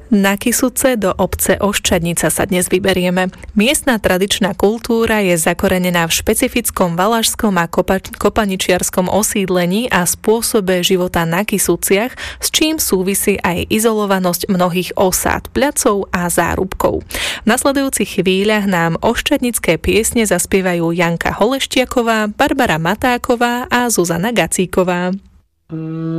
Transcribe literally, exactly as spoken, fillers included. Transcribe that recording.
Na Kysuce do obce Oščadnica sa dnes vyberieme. Miestna tradičná kultúra je zakorenená v špecifickom valašskom a kopa- kopaničiarskom osídlení a spôsobe života na Kysuciach, s čím súvisí aj izolovanosť mnohých osád, pľacov a zárubkov. V nasledujúcich chvíľach nám oščadnické piesne zaspievajú Janka Holeštiaková, Barbara Matáková a Zuzana Gacíková.